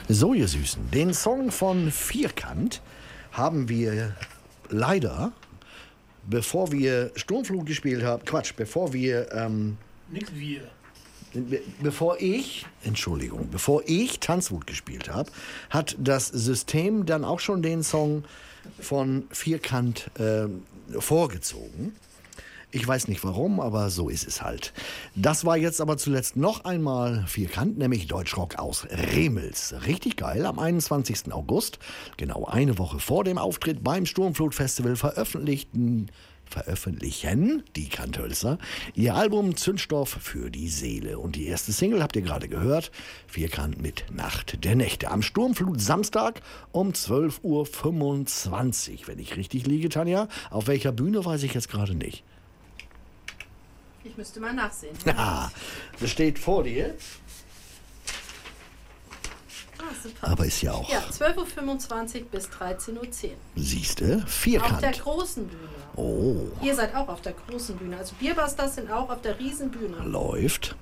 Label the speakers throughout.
Speaker 1: So, ihr Süßen, den Song von Vierkant haben wir leider, bevor wir Sturmflut gespielt haben, bevor ich Tanzwut gespielt habe, hat das System dann auch schon den Song von Vierkant vorgezogen. Ich weiß nicht warum, aber so ist es halt. Das war jetzt aber zuletzt noch einmal Vierkant, nämlich Deutschrock aus Remels. Richtig geil, am 21. August, genau eine Woche vor dem Auftritt beim Sturmflut-Festival, veröffentlichen die Kanthölzer ihr Album Zündstoff für die Seele. Und die erste Single habt ihr gerade gehört, Vierkant mit Nacht der Nächte. Am Sturmflut Samstag um 12:25 Uhr, wenn ich richtig liege, Tanja. Auf welcher Bühne, weiß ich jetzt gerade nicht.
Speaker 2: Ich müsste mal nachsehen.
Speaker 1: Ah, das steht vor dir.
Speaker 2: Super.
Speaker 1: Aber ist ja auch...
Speaker 2: Ja, 12:25 Uhr bis 13:10 Uhr.
Speaker 1: Siehste, Vierkant.
Speaker 2: Auf der großen Bühne.
Speaker 1: Oh.
Speaker 2: Ihr seid auch auf der großen Bühne. Also Bierbusters sind auch auf der Riesenbühne.
Speaker 1: Läuft.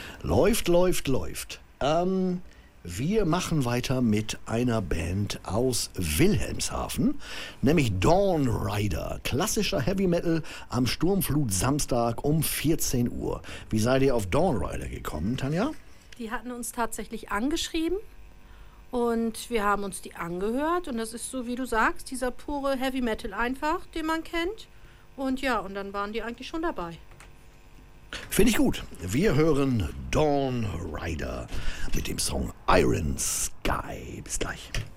Speaker 1: Wir machen weiter mit einer Band aus Wilhelmshaven, nämlich Dawn Rider. Klassischer Heavy Metal am Sturmflut Samstag um 14 Uhr. Wie seid ihr auf Dawn Rider gekommen, Tanja?
Speaker 2: Die hatten uns tatsächlich angeschrieben und wir haben uns die angehört. Und das ist so, wie du sagst, dieser pure Heavy Metal einfach, den man kennt. Und ja, und dann waren die eigentlich schon dabei.
Speaker 1: Finde ich gut. Wir hören Dawn Rider mit dem Song Iron Sky. Bis gleich.